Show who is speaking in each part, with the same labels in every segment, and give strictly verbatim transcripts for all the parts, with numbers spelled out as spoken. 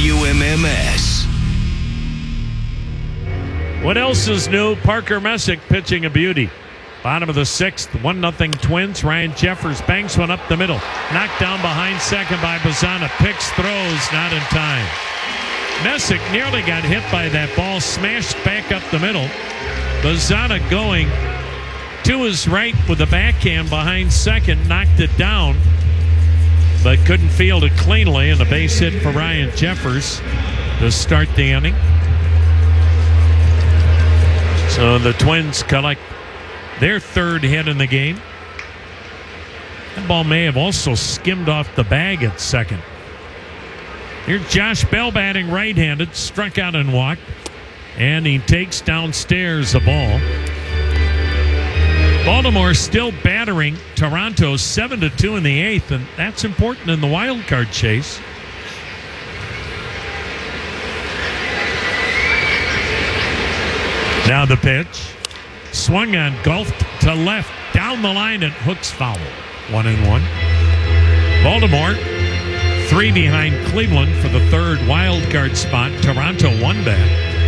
Speaker 1: W M M S.
Speaker 2: What else is new? Parker Messick pitching a beauty. Bottom of the sixth, one nothing Twins. Ryan Jeffers banks one up the middle. Knocked down behind second by Bazzana. Picks, throws, not in time. Messick nearly got hit by that ball, smashed back up the middle. Bazzana going to his right with the backhand behind second, knocked it down, but couldn't field it cleanly, and a base hit for Ryan Jeffers to start the inning. So the Twins collect their third hit in the game. That ball may have also skimmed off the bag at second. Here's Josh Bell batting right-handed, struck out and walked, and he takes downstairs a ball. Baltimore still battering Toronto seven to two in the eighth, and that's important in the wild card chase. Now the pitch. Swung on, golfed to left, down the line, and hooks foul. One and one. Baltimore, three behind Cleveland for the third wild card spot. Toronto one back.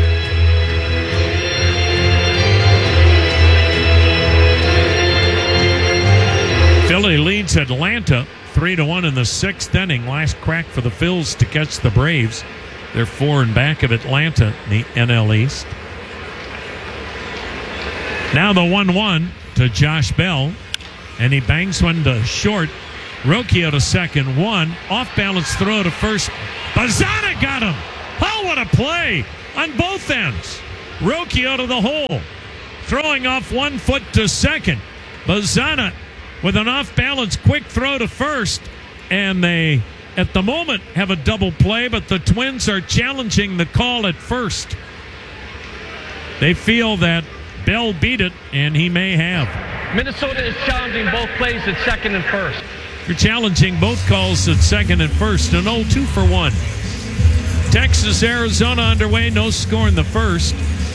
Speaker 2: Philly leads Atlanta three to one in the sixth inning. Last crack for the Phils to catch the Braves. They're four and back of Atlanta in the N L East. Now the one one to Josh Bell, and he bangs one to short. Rocchio to second, one. Off-balance throw to first. Bazzana got him. Oh, what a play on both ends. Rocchio to the hole. Throwing off one foot to second. Bazzana with an off-balance quick throw to first. And they, at the moment, have a double play, but the Twins are challenging the call at first. They feel that Bell beat it, and he may have.
Speaker 3: Minnesota is challenging both plays at second and first.
Speaker 2: You're challenging both calls at second and first. An oh two for one. Texas, Arizona underway. No score in the first.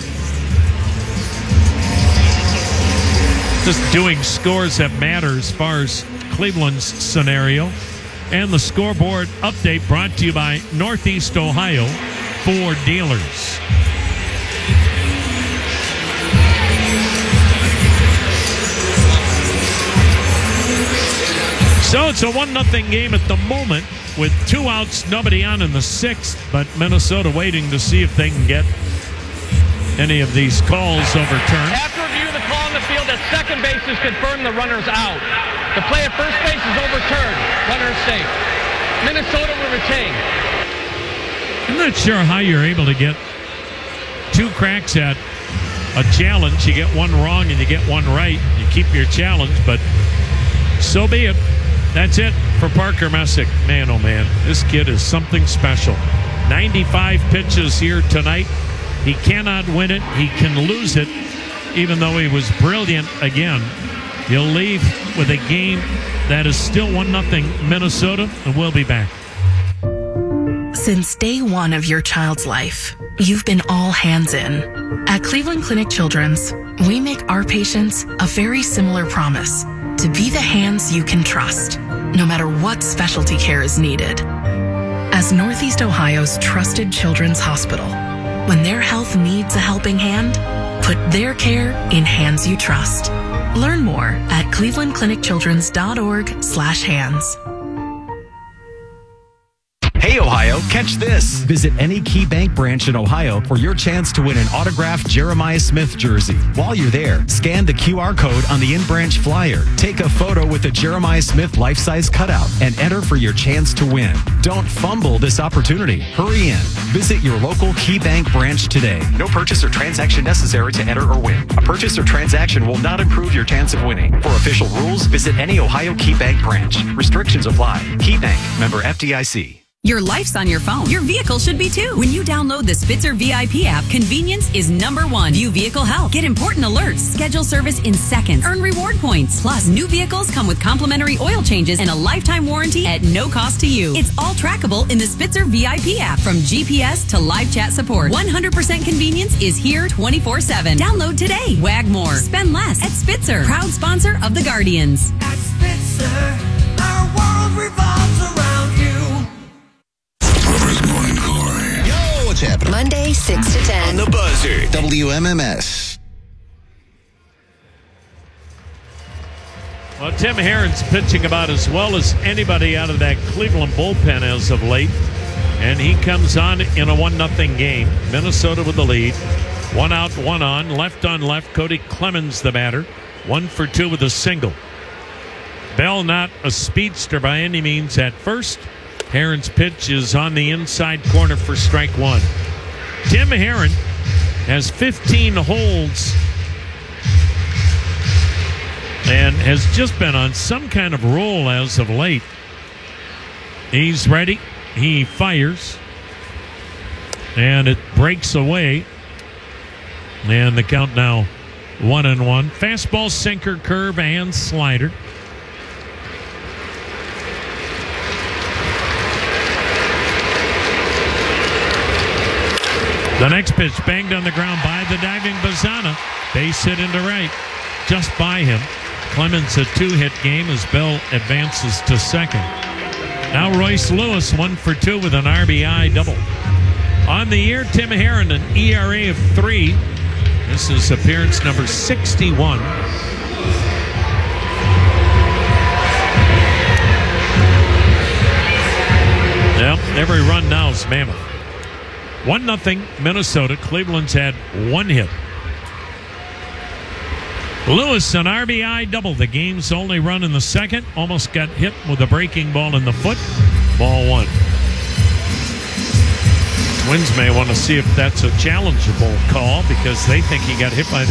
Speaker 2: Just doing scores that matter as far as Cleveland's scenario. And the scoreboard update brought to you by Northeast Ohio Ford Dealers. So it's a one nothing game at the moment with two outs, nobody on in the sixth, but Minnesota waiting to see if they can get any of these calls overturned.
Speaker 3: After review of the call on the field, at second base is confirmed the runner's out. The play at first base is overturned. Runner is safe. Minnesota will retain.
Speaker 2: I'm not sure how you're able to get two cracks at a challenge. You get one wrong and you get one right. You keep your challenge, but so be it. That's it for Parker Messick. Man, oh man, this kid is something special. ninety-five pitches here tonight. He cannot win it. He can lose it, even though he was brilliant again. He'll leave with a game that is still one nothing Minnesota, and we'll be back.
Speaker 4: Since day one of your child's life, you've been all hands in. At Cleveland Clinic Children's, we make our patients a very similar promise: to be the hands you can trust, no matter what specialty care is needed. As Northeast Ohio's trusted children's hospital, when their health needs a helping hand, put their care in hands you trust. Learn more at cleveland clinic children's dot org slash hands.
Speaker 5: Hey, Ohio, catch this. Visit any KeyBank branch in Ohio for your chance to win an autographed Jeremiah Smith jersey. While you're there, scan the Q R code on the in-branch flyer. Take a photo with the Jeremiah Smith life-size cutout and enter for your chance to win. Don't fumble this opportunity. Hurry in. Visit your local KeyBank branch today. No purchase or transaction necessary to enter or win. A purchase or transaction will not improve your chance of winning. For official rules, visit any Ohio KeyBank branch. Restrictions apply. KeyBank, member F D I C.
Speaker 6: Your life's on your phone. Your vehicle should be too. When you download the Spitzer V I P app, convenience is number one. View vehicle health. Get important alerts. Schedule service in seconds. Earn reward points. Plus, new vehicles come with complimentary oil changes and a lifetime warranty at no cost to you. It's all trackable in the Spitzer V I P app. From G P S to live chat support, one hundred percent convenience is here twenty-four seven. Download today. Wag more. Spend less at Spitzer. Proud sponsor of the Guardians.
Speaker 7: At Spitzer, our world revolves around you.
Speaker 1: Rover's Morning Core. Monday, six to ten.
Speaker 7: On the buzzer. W M M S.
Speaker 2: Well, Tim Herron's pitching about as well as anybody out of that Cleveland bullpen as of late. And he comes on in a one nothing game. Minnesota with the lead. One out, one on. Left on left. Cody Clemens the batter. One for two with a single. Bell not a speedster by any means at first. Herron's pitch is on the inside corner for strike one. Tim Herron has fifteen holds and has just been on some kind of roll as of late. He's ready. He fires. And it breaks away. And the count now one and one. Fastball, sinker, curve, and slider. The next pitch banged on the ground by the diving Bazana. Base hit into right. Just by him. Clemens a two-hit game as Bell advances to second. Now Royce Lewis one for two with an R B I double. On the year, Tim Herron an E R A of three. This is appearance number sixty-one. Well, every run now is Mammoth. One nothing Minnesota. Cleveland's had one hit. Lewis, an R B I double. The game's only run in the second. Almost got hit with a breaking ball in the foot. Ball one. Twins may want to see if that's a challengeable call because they think he got hit by the